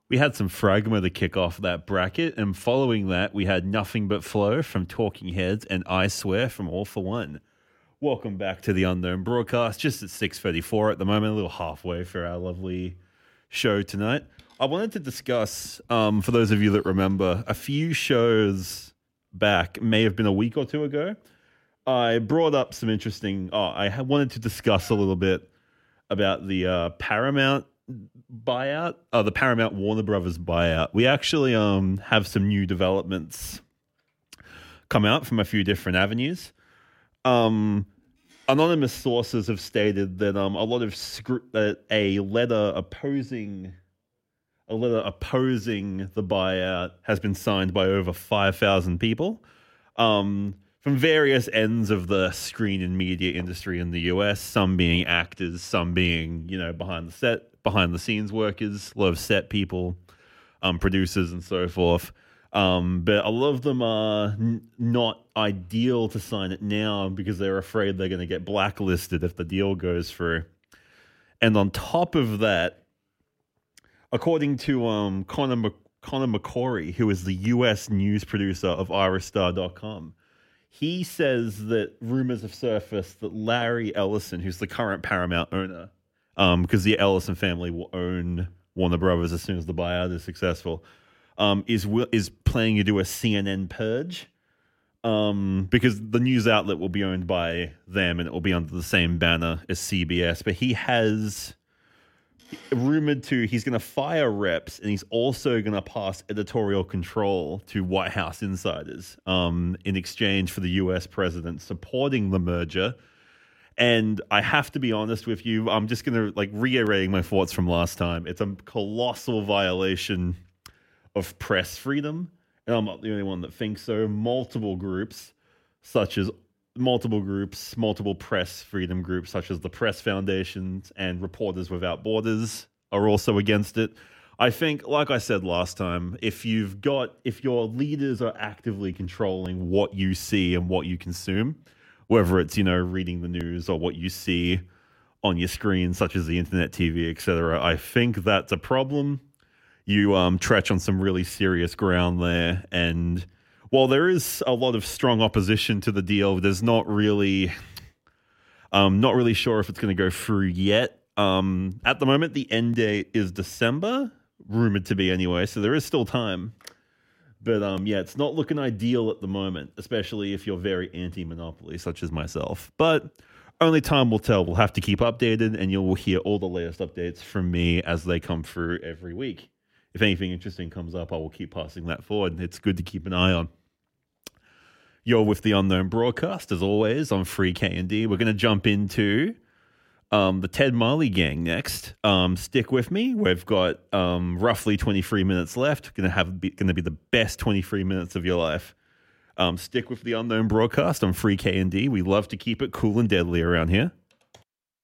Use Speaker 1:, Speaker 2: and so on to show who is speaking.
Speaker 1: We had some Fragma to kick off that bracket, and following that, we had Nothing But Flow from Talking Heads and I Swear from All For One. Welcome back to the Unknown Broadcast, just at 6:34 at the moment, a little halfway for our lovely show tonight. I wanted to discuss, for those of you that remember, a few shows back, may have been a week or two ago, I brought up some interesting, wanted to discuss a little bit about the Paramount buyout, the Paramount Warner Brothers buyout. We actually have some new developments come out from a few different avenues. Anonymous sources have stated that a lot of a letter opposing the buyout has been signed by over 5,000 people from various ends of the screen and media industry in the US, some being actors, some being, behind the scenes workers, a lot of set people, producers and so forth. But a lot of them are not ideal to sign it now because they're afraid they're going to get blacklisted if the deal goes through. And on top of that, according to Connor McCory, who is the US news producer of iristar.com, he says that rumors have surfaced that Larry Ellison, who's the current Paramount owner, because the Ellison family will own Warner Brothers as soon as the buyout is successful, is planning to do a CNN purge, because the news outlet will be owned by them and it will be under the same banner as CBS. But he has rumored he's going to fire reps, and he's also going to pass editorial control to White House insiders in exchange for the US president supporting the merger. And I have to be honest with you, I'm just going to reiterating my thoughts from last time. It's a colossal violation of press freedom, and I'm not the only one that thinks so. Multiple press freedom groups, such as the Press Foundations and Reporters Without Borders, are also against it. I think, like I said last time, if your leaders are actively controlling what you see and what you consume, whether it's, reading the news or what you see on your screen, such as the internet, TV, etc., I think that's a problem. You tread on some really serious ground there. And while there is a lot of strong opposition to the deal, there's not really sure if it's going to go through yet. At the moment, the end date is December, rumored to be anyway, so there is still time. But it's not looking ideal at the moment, especially if you're very anti-monopoly, such as myself. But only time will tell. We'll have to keep updated, and you'll hear all the latest updates from me as they come through every week. If anything interesting comes up, I will keep passing that forward. It's good to keep an eye on. You're with the Unknown Broadcast, as always, on Free K&D. We're going to jump into the Ted Marley Gang next. Stick with me. We've got roughly 23 minutes left. Going to be the best 23 minutes of your life. Stick with the Unknown Broadcast on Free K&D. We love to keep it cool and deadly around here.